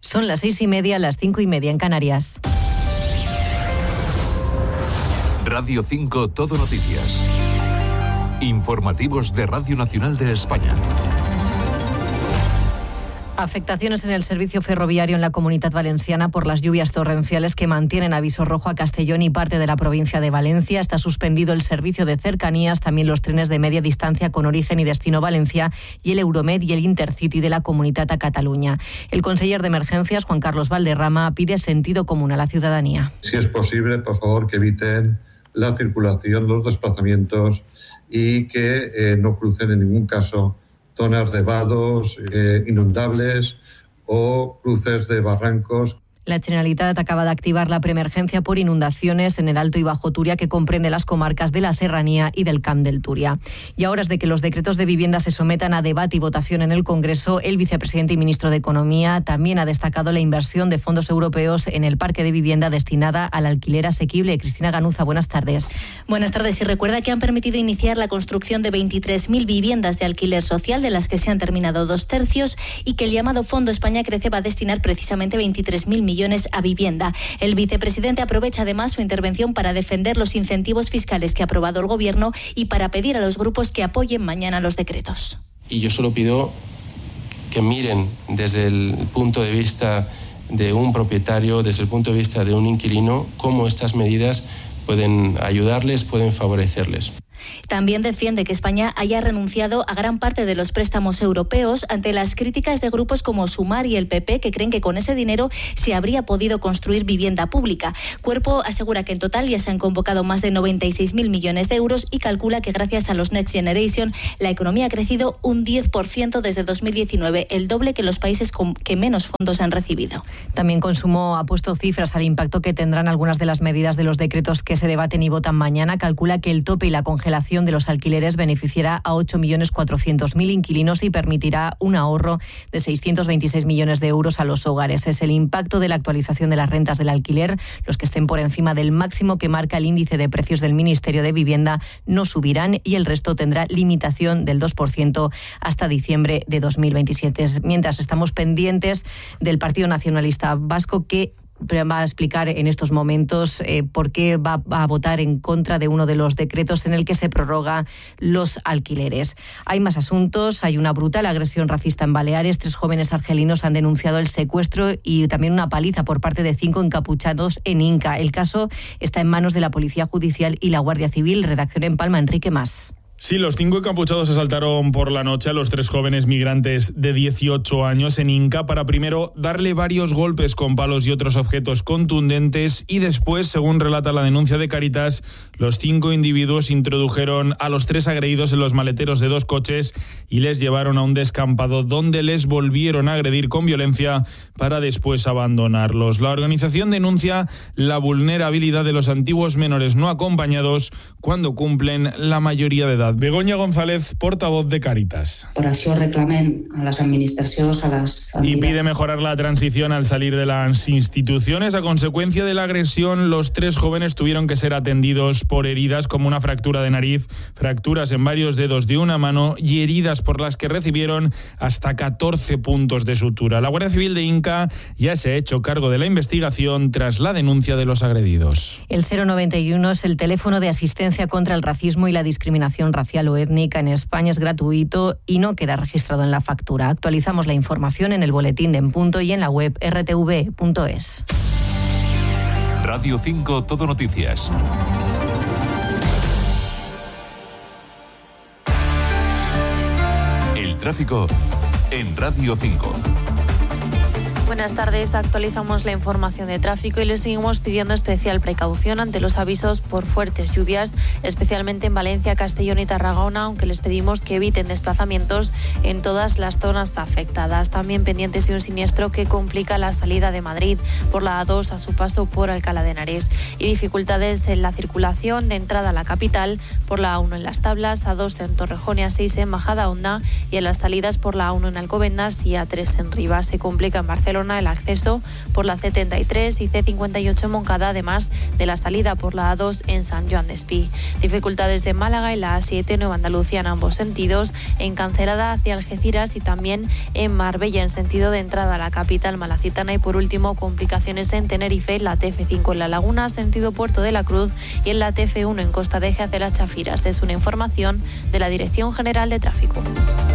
Son las 6:30, las 5:30 en Canarias. Radio 5 Todo Noticias. Informativos de Radio Nacional de España. Afectaciones en el servicio ferroviario en la Comunitat Valenciana por las lluvias torrenciales que mantienen aviso rojo a Castellón y parte de la provincia de Valencia. Está suspendido el servicio de cercanías, también los trenes de media distancia con origen y destino Valencia y el Euromed y el Intercity de la Comunitat a Cataluña. El conseller de Emergencias, Juan Carlos Valderrama, pide sentido común a la ciudadanía. Si es posible, por favor, que eviten la circulación, los desplazamientos y que no crucen en ningún caso zonas de vados inundables o cruces de barrancos. La Generalitat acaba de activar la preemergencia por inundaciones en el Alto y Bajo Turia, que comprende las comarcas de la Serranía y del Camp del Turia. Y a horas de que los decretos de vivienda se sometan a debate y votación en el Congreso, el vicepresidente y ministro de Economía también ha destacado la inversión de fondos europeos en el parque de vivienda destinada al alquiler asequible. Cristina Ganuza, buenas tardes. Buenas tardes. Y recuerda que han permitido iniciar la construcción de 23.000 viviendas de alquiler social, de las que se han terminado 2/3, y que el llamado Fondo España Crece va a destinar precisamente 23.000 millones a vivienda. El vicepresidente aprovecha además su intervención para defender los incentivos fiscales que ha aprobado el Gobierno y para pedir a los grupos que apoyen mañana los decretos. Y yo solo pido que miren desde el punto de vista de un propietario, desde el punto de vista de un inquilino, cómo estas medidas pueden ayudarles, pueden favorecerles. También defiende que España haya renunciado a gran parte de los préstamos europeos ante las críticas de grupos como Sumar y el PP, que creen que con ese dinero se habría podido construir vivienda pública. Cuerpo asegura que en total ya se han convocado más de 96.000 millones de euros y calcula que gracias a los Next Generation la economía ha crecido un 10% desde 2019, el doble que los países que menos fondos han recibido. También Consumo ha puesto cifras al impacto que tendrán algunas de las medidas de los decretos que se debaten y votan mañana. Calcula que el tope y la congelación de los alquileres beneficiará a 8.400.000 inquilinos y permitirá un ahorro de 626 millones de euros a los hogares. Es el impacto de la actualización de las rentas del alquiler. Los que estén por encima del máximo que marca el índice de precios del Ministerio de Vivienda no subirán y el resto tendrá limitación del 2% hasta diciembre de 2027. Mientras estamos pendientes del Partido Nacionalista Vasco, que va a explicar en estos momentos por qué va a votar en contra de uno de los decretos en el que se prorroga los alquileres. Hay más asuntos. Hay una brutal agresión racista en Baleares. 3 jóvenes argelinos han denunciado el secuestro y también una paliza por parte de 5 encapuchados en Inca. El caso está en manos de la Policía Judicial y la Guardia Civil. Redacción en Palma, Enrique Mas. Sí, los 5 encapuchados asaltaron por la noche a los 3 jóvenes migrantes de 18 años en Inca para primero darle varios golpes con palos y otros objetos contundentes y después, según relata la denuncia de Cáritas, los 5 individuos introdujeron a los 3 agredidos en los maleteros de 2 coches y les llevaron a un descampado donde les volvieron a agredir con violencia para después abandonarlos. La organización denuncia la vulnerabilidad de los antiguos menores no acompañados cuando cumplen la mayoría de edad. Begoña González, portavoz de Cáritas. Per això reclamem a las administracions, a las entidades. Y pide mejorar la transición al salir de las instituciones. A consecuencia de la agresión, los 3 jóvenes tuvieron que ser atendidos por heridas como una fractura de nariz, fracturas en varios dedos de una mano y heridas por las que recibieron hasta 14 puntos de sutura. La Guardia Civil de Inca ya se ha hecho cargo de la investigación tras la denuncia de los agredidos. El 091 es el teléfono de asistencia contra el racismo y la discriminación racial o étnica en España. Es gratuito y no queda registrado en la factura. Actualizamos la información en el boletín de En Punto y en la web rtv.es. Radio 5 Todo Noticias. El tráfico en Radio 5. Buenas tardes, actualizamos la información de tráfico y les seguimos pidiendo especial precaución ante los avisos por fuertes lluvias, especialmente en Valencia, Castellón y Tarragona, aunque les pedimos que eviten desplazamientos en todas las zonas afectadas. También pendientes de un siniestro que complica la salida de Madrid por la A2 a su paso por Alcalá de Henares y dificultades en la circulación de entrada a la capital por la A1 en Las Tablas, A2 en Torrejón y A6 en Majadahonda y en las salidas por la A1 en Alcobendas y A3 en Rivas. Se complica en Barcelona Pamplona, el acceso por la C33 y C58 en Moncada, además de la salida por la A2 en San Joan Despí. Dificultades en Málaga y la A7 Nueva Andalucía en ambos sentidos, en Cancelada hacia Algeciras y también en Marbella en sentido de entrada a la capital malacitana, y por último complicaciones en Tenerife, la TF5 en La Laguna sentido Puerto de la Cruz y en la TF1 en Costa de Eje hacia Las Chafiras. Es una información de la Dirección General de Tráfico.